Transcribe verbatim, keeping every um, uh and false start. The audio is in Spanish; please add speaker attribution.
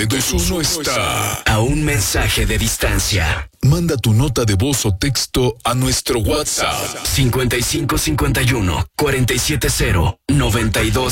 Speaker 1: nueve dos uno está
Speaker 2: a un mensaje de distancia.
Speaker 1: Manda tu nota de voz o texto a nuestro WhatsApp
Speaker 2: cincuenta y cinco cincuenta y uno cuarenta y siete cero noventa y dos